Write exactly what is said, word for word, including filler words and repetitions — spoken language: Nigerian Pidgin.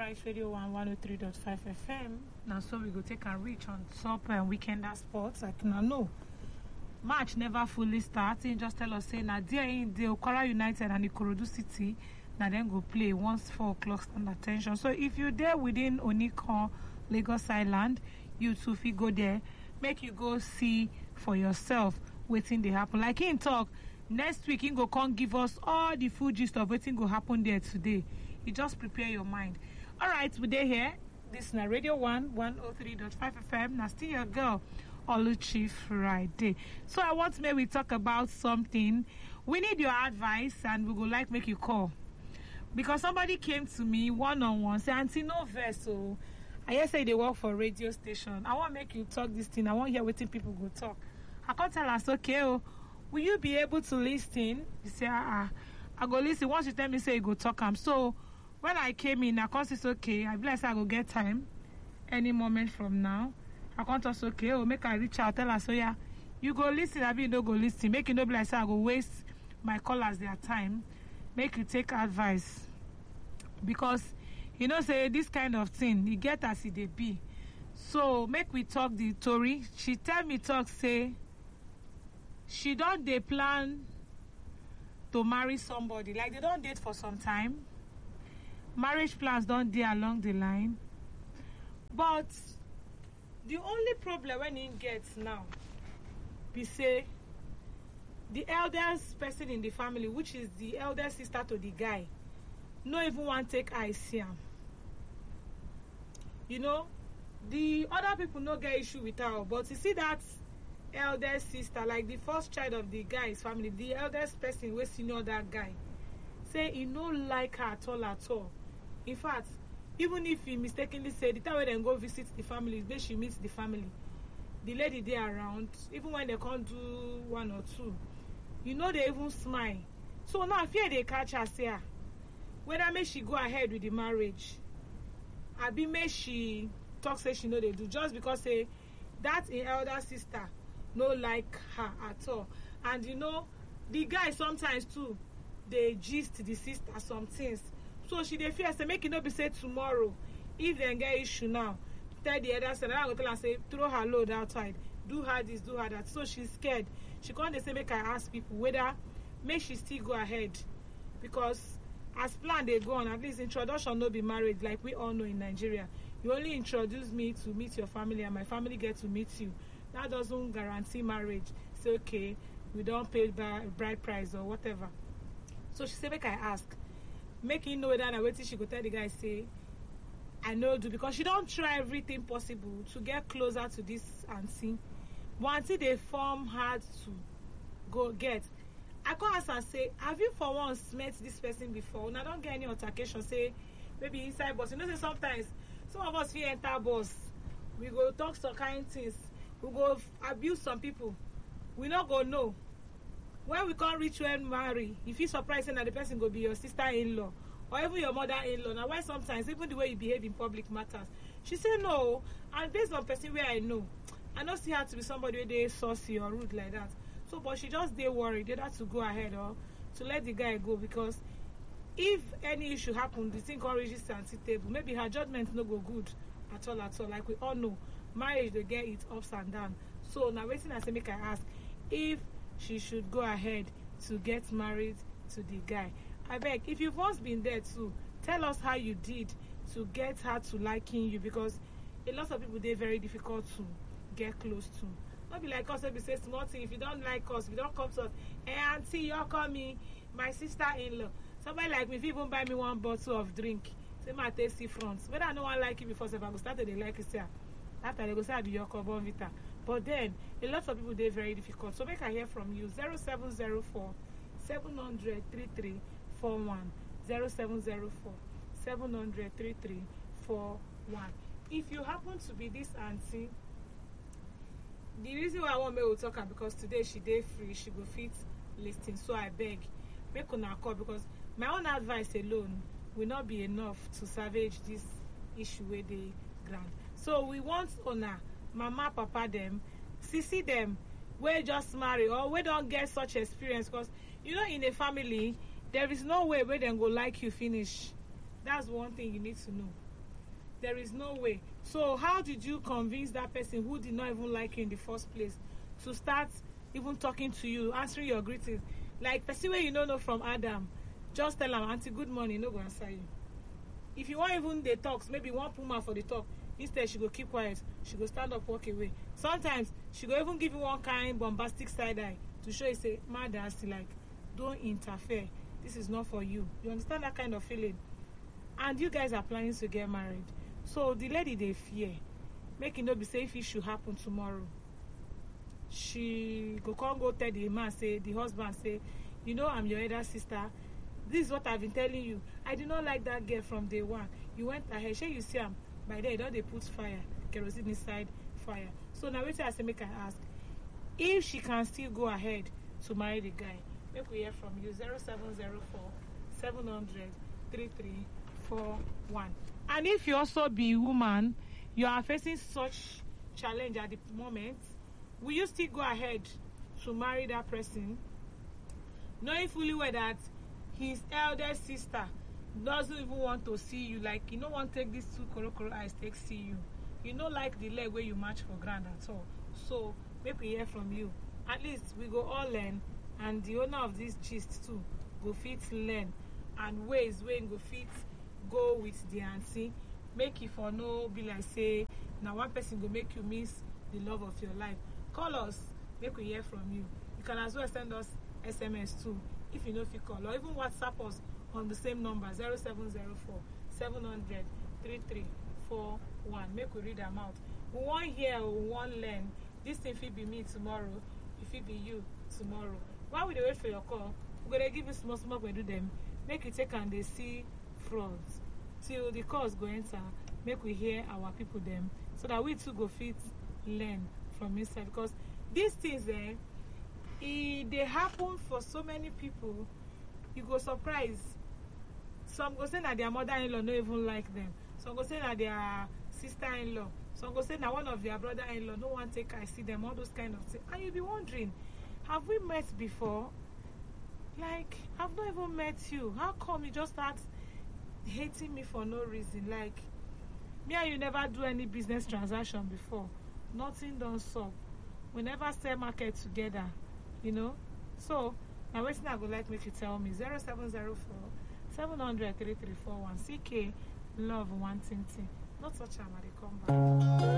Life Radio one one oh three point five F M. Now, so we go take a reach on top and weekender sports. I can know. March never fully starting. Just tell us say now there in the Okara United and Ikorodu City. Now then go play once four o'clock stand attention. So if you're there within Onikon, Lagos Island, you too fit go there. Make you go see for yourself waiting they happen. Like in talk, next week he go come give us all the full gist of waiting go happen there today. You just prepare your mind. All right, we're there here. This is na Radio one one oh three point five F M. Now still your girl, Oluchi Friday. So I want maybe talk about something. We need your advice and we would like make you call. Because somebody came to me one on one, say, Auntie, no verse. So I just say they work for a radio station. I want to make you talk this thing. I want to hear what people go talk. I can't tell us, okay, oh, will you be able to listen? You say, ah, I go listen. Once you tell me, say, you go talk. I'm so when I came in, I can't say, okay, I bless I go get time any moment from now. I can't also, okay, oh, make I reach out, tell us, so yeah, you go listen, I mean, you don't go listen. Make you know, like, say, I go waste my callers their time. Make you take advice. Because, you know, say, this kind of thing, you get as it they be. So, make we talk the Tory. She tell me, talk, say, she don't they plan to marry somebody. Like, they don't date for some time. Marriage plans don't dey along the line. But the only problem when he gets now be say the eldest person in the family, which is the eldest sister to the guy, no even want take eye see am. You know, the other people no get issue with her, but you see that eldest sister, like the first child of the guy's family, the eldest person wey senior that guy, say he no like her at all at all. In fact, even if he mistakenly say the time when they go visit the family, when she meets the family, the lady they around, even when they can't do one or two, you know they even smile. So now I fear they catch her say, whether may she go ahead with the marriage, I be may she talk say she know they do just because say that in elder sister no like her at all. And you know, the guy sometimes too, they gist the sister some things. So she dey fear say make it not be said tomorrow. If they get issue now, tell the other side, I'm going to tell her say throw her load outside, do her this, do her that. So she's scared. She can't say make I ask people whether make she still go ahead. Because as planned they go on, at least introduction no be marriage like we all know in Nigeria. You only introduce me to meet your family and my family get to meet you. That doesn't guarantee marriage. Say okay, we don't pay bride price or whatever. So she said make I ask. Make him know whether I wait till she go tell the guy say I know do, because she don't try everything possible to get closer to this auntie. But until they form hard to go get. I can't ask her say, have you for once met this person before? Now don't get any altercation, say maybe inside bus. You know say sometimes some of us feel enter bus. We go talk some kind of things. We go abuse some people. We not go know. When we can't reach when marry, if you surprise that the person go be your sister-in-law or even your mother-in-law. Now why sometimes even the way you behave in public matters. She said no, and based on person where I know, I don't see her to be somebody where they saucy or rude like that. So but she just they worried, they had to go ahead or to let the guy go, because if any issue happen, the thing can't reach this auntie table. Maybe her judgment no go good at all at all. Like we all know, marriage they get it ups and down. So now waiting I say make I ask if she should go ahead to get married to the guy. I beg, if you've once been there too, tell us how you did to get her to liking you, because a lot of people they're very difficult to get close to. Not be like us, we say small thing. If you don't like us, if you don't come to us, hey auntie, you call me my sister-in-law. Somebody like me, if you even buy me one bottle of drink, say my tasty front. Whether I know one like you before, so if I go start to they like it, say after they go say I do your carbon vita. But then, a lot of people, they're very difficult. So make I hear from you. zero seven zero four, seven hundred, thirty-three forty-one. zero seven zero four, seven hundred, thirty-three forty-one. If you happen to be this auntie, the reason why I want me to talk her, because today she day free, she go fit listing. So I beg, make una call, because my own advice alone will not be enough to salvage this issue where they grant. So we want honor. Mama, papa, them, sissy them, we just marry or we don't get such experience, because you know in a family there is no way where they go like you finish. That's one thing you need to know. there is no way. So how did you convince that person who did not even like you in the first place to start even talking to you, answering your greetings? Like person where you don't know from Adam, just tell am, auntie, good morning, no go answer you. If you want even the talks, maybe one puma for the talk, instead she go keep quiet, she go stand up, walk away. Sometimes she go even give you one kind bombastic side eye to show you, say, mother, like, don't interfere, this is not for you. You understand that kind of feeling? And you guys are planning to get married, so the lady they fear, make it not be say if it should happen tomorrow, she go come go tell the man, say, the husband, say, you know, I'm your elder sister, this is what I've been telling you, I did not like that girl from day one, you went ahead, shey you see am, by then don't they put fire, kerosene inside fire. So now wait, I say make I ask, if she can still go ahead to marry the guy, make we hear from you. Zero seven zero four seven hundred three three four one. And if you also be woman, you are facing such challenge at the moment, will you still go ahead to marry that person, knowing fully well that his elder sister doesn't even want to see you? Like, you don't want to take these two korokoro eyes take see you. You don't like the leg where you match for grand at all. So make we hear from you. At least we go all learn, and the owner of this gist too go fit learn, and ways where go fit go with the auntie. Make it for no be like say now one person go make you miss the love of your life. Call us, make we hear from you. You can as well send us S M S too if you know if you call, or even WhatsApp us on the same number zero seven zero four seven hundred three three four one. Make we read them out. We want hear, we want learn. This thing fit be me tomorrow, if it be you tomorrow. While we dey wait for your call, we're gonna give you small small we do them. Make you take and they see front till the calls go enter. Make we hear our people them, so that we too go fit learn from inside, because these things eh, e they happen for so many people. You go surprise. Some go say that their mother-in-law no even like them. Some go say that their sister-in-law. Some go say that one of their brother-in-law no one take I see them. All those kind of things. And you'll be wondering, have we met before? Like, I've not even met you. How come you just start hating me for no reason? Like, me and you never do any business transaction before. Nothing done so. We never sell market together, you know. So now waiting I would like make you tell me zero seven zero four seven hundred three three four one. C K love one thing thing. Not such a they come back.